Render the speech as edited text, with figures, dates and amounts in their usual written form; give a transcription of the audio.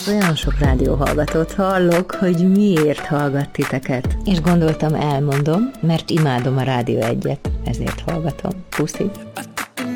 Olyan sok rádióhallgatót hallok, hogy miért hallgat titeket. És gondoltam, elmondom, mert imádom a Rádió 1-et, ezért hallgatom. Puszi!